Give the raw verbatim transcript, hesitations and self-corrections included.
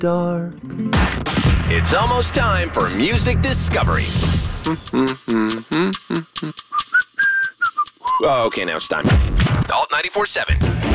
dark. It's almost time for music discovery. Okay, now it's time. Alt ninety-four point seven.